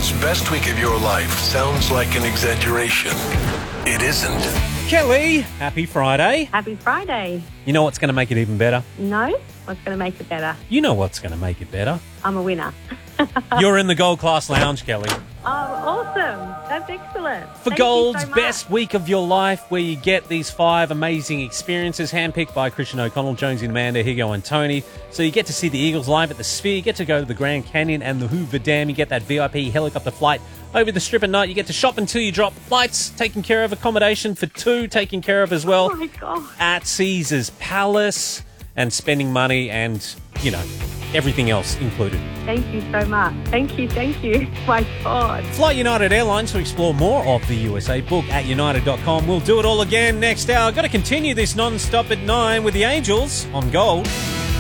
Gold's best week of your life sounds like an exaggeration. It isn't. Kelly, happy Friday. Happy Friday. You know what's going to make it even better? No? What's going to make it better? You know what's going to make it better. I'm a winner. You're in the Gold Class Lounge, Kelly. Oh, awesome. That's excellent. For Thank you Gold's so much. best week of your life, where you get these 5 amazing experiences handpicked by Christian O'Connell, Jonesy and Amanda, Higo and Tony. So you get to see the Eagles live at the Sphere, you get to go to the Grand Canyon and the Hoover Dam, you get that VIP helicopter flight over the Strip at night, you get to shop until you drop, flights taken care of, accommodation for 2 taken care of as well Oh, my God. at Caesars Palace, and spending money and, you know, everything else included. Thank you so much. Thank you. My God. Fly United Airlines to explore more of the USA. Book at united.com. We'll do it all again next hour. Got to continue this non-stop at 9 with the Angels on Gold.